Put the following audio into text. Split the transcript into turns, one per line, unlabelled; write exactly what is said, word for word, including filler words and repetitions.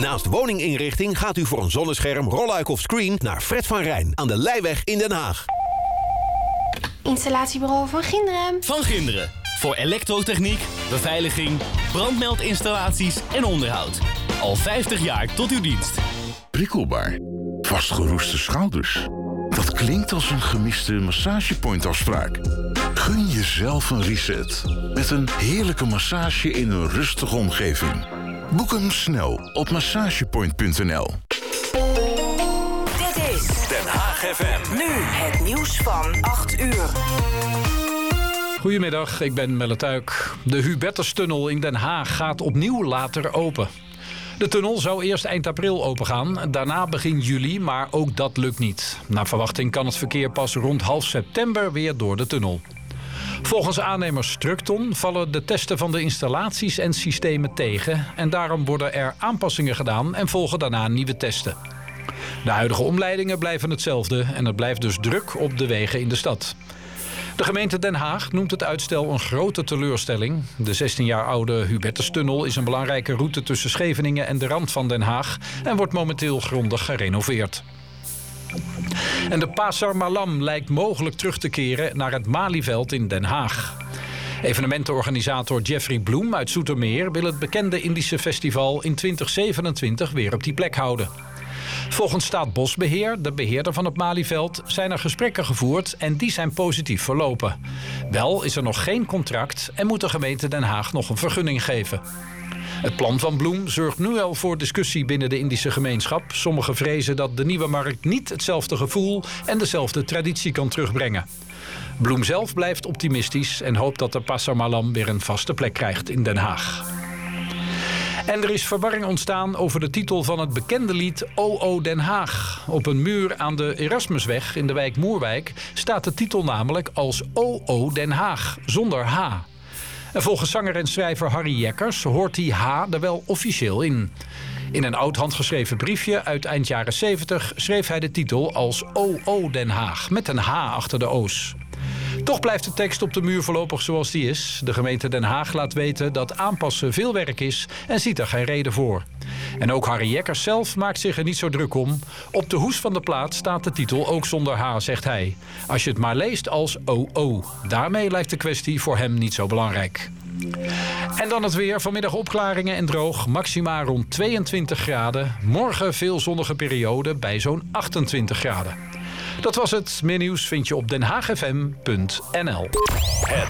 Naast woninginrichting gaat u voor een zonnescherm, rolluik of screen naar Fred van Rijn aan de Leijweg in Den Haag.
Installatiebureau Van Ginderen.
Van Ginderen. Voor elektrotechniek, beveiliging, brandmeldinstallaties en onderhoud. Al vijftig jaar tot uw dienst.
Prikkelbaar. Vastgeroeste schouders. Dat klinkt als een gemiste massagepointafspraak. Gun jezelf een reset. Met een heerlijke massage in een rustige omgeving. Boek hem snel op massagepoint punt n l.
Dit is
Den Haag F M.
nu het nieuws van acht uur.
Goedemiddag, ik ben Melle Tuik. De Hubertustunnel in Den Haag gaat opnieuw later open. De tunnel zou eerst eind april opengaan, daarna begin juli, maar ook dat lukt niet. Naar verwachting kan het verkeer pas rond half september weer door de tunnel. Volgens aannemer Structon vallen de testen van de installaties en systemen tegen en daarom worden er aanpassingen gedaan en volgen daarna nieuwe testen. De huidige omleidingen blijven hetzelfde en het blijft dus druk op de wegen in de stad. De gemeente Den Haag noemt het uitstel een grote teleurstelling. De zestien jaar oude Hubertustunnel is een belangrijke route tussen Scheveningen en de rand van Den Haag en wordt momenteel grondig gerenoveerd. En de Pasar Malam lijkt mogelijk terug te keren naar het Malieveld in Den Haag. Evenementenorganisator Jeffrey Bloem uit Zoetermeer wil het bekende Indische festival in twintig zevenentwintig weer op die plek houden. Volgens Staatsbosbeheer, de beheerder van het Malieveld, zijn er gesprekken gevoerd en die zijn positief verlopen. Wel is er nog geen contract en moet de gemeente Den Haag nog een vergunning geven. Het plan van Bloem zorgt nu al voor discussie binnen de Indische gemeenschap. Sommigen vrezen dat de nieuwe markt niet hetzelfde gevoel en dezelfde traditie kan terugbrengen. Bloem zelf blijft optimistisch en hoopt dat de Pasar Malam weer een vaste plek krijgt in Den Haag. En er is verwarring ontstaan over de titel van het bekende lied O O Den Haag. Op een muur aan de Erasmusweg in de wijk Moerwijk staat de titel namelijk als O O Den Haag, zonder H. En volgens zanger en schrijver Harry Jekkers hoort die H er wel officieel in. In een oud handgeschreven briefje uit eind jaren zeventig schreef hij de titel als O O Den Haag, met een H achter de O's. Toch blijft de tekst op de muur voorlopig zoals die is. De gemeente Den Haag laat weten dat aanpassen veel werk is en ziet er geen reden voor. En ook Harry Jekkers zelf maakt zich er niet zo druk om. Op de hoes van de plaat staat de titel ook zonder H, zegt hij. Als je het maar leest als O O. Daarmee lijkt de kwestie voor hem niet zo belangrijk. En dan het weer. Vanmiddag opklaringen en droog. Maxima rond tweeëntwintig graden. Morgen veel zonnige periode bij zo'n achtentwintig graden. Dat was het. Meer nieuws vind je op den haag f m punt n l.
Het